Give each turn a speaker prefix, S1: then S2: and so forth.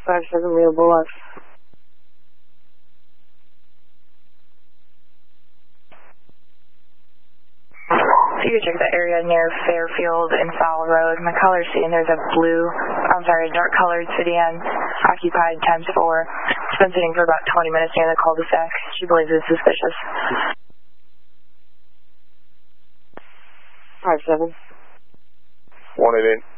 S1: 5-7 available left.
S2: So you can check the area near Fairfield and Fowle Road. My caller's seeing there's a dark colored sedan occupied ×4. It's been sitting for about 20 minutes near the cul-de-sac. She believes it's suspicious.
S1: 5-7.
S3: 188.